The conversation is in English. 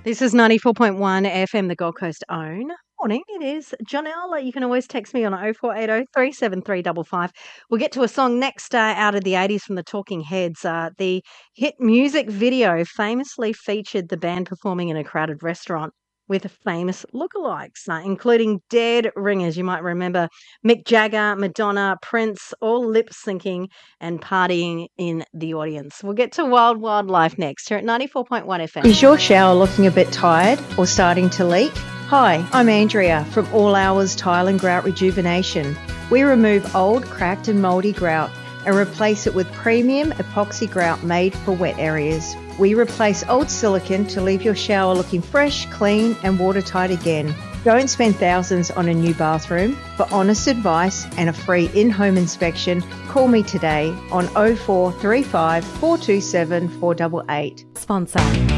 This is 94.1 FM, the Gold Coast own. Morning, it is Janelle. You can always text me on 0480 37355. We'll get to a song next out of the 80s from the Talking Heads. The hit music video famously featured the band performing in a crowded restaurant with famous lookalikes, including dead ringers. You might remember Mick Jagger, Madonna, Prince, all lip-syncing and partying in the audience. We'll get to Wild Wildlife next here at 94.1 FM. Is your shower looking a bit tired or starting to leak? Hi, I'm Andrea from All Hours Tile and Grout Rejuvenation. We remove old, cracked and mouldy grout and replace it with premium epoxy grout made for wet areas. We replace old silicone to leave your shower looking fresh, clean and watertight again. Don't spend thousands on a new bathroom. For honest advice and a free in-home inspection, call me today on 0435 427 488. Sponsor.